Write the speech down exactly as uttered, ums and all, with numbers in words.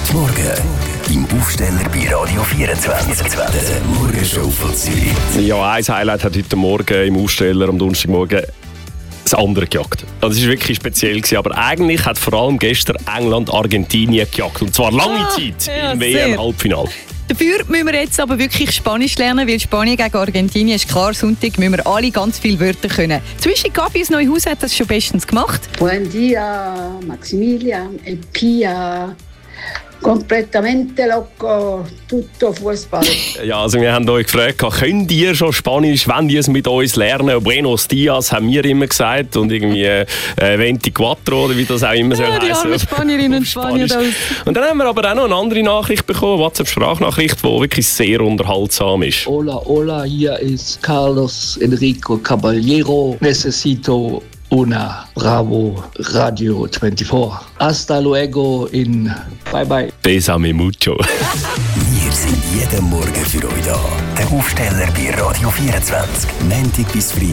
Heute Morgen im Aufsteller bei Radio vierundzwanzig. Der Morgenshow von Zürich. Ja, ein Highlight hat heute Morgen im Aufsteller am Donnerstagmorgen das andere gejagt. Das war wirklich speziell, aber eigentlich hat vor allem gestern England Argentinien gejagt. Und zwar lange ah, Zeit ja, im W M-Halbfinale. Dafür müssen wir jetzt aber wirklich Spanisch lernen, weil Spanien gegen Argentinien ist klar. Sonntag müssen wir alle ganz viele Wörter können. Zwischen Gabi aus Neuhaus hat das schon bestens gemacht. Buen dia, Maximilian, e Pia. Completamente loco, tutto Fußball. Ja, also wir haben euch gefragt, könnt ihr schon Spanisch, wenn ihr es mit uns lernen? Buenos dias haben wir immer gesagt und irgendwie äh, veinticuatro oder wie das auch immer ja, soll die heißen. armen Spanierinnen und Spanier. Und dann haben wir aber auch noch eine andere Nachricht bekommen, WhatsApp-Sprachnachricht, die wirklich sehr unterhaltsam ist. Hola, hola, hier ist Carlos Enrico Caballero. Necesito una Bravo Radio vierundzwanzig. Hasta luego in Bye Bye. Besame mucho. Wir sind jeden Morgen für euch da. Der Aufsteller bei Radio vierundzwanzig. Montag bis Freitag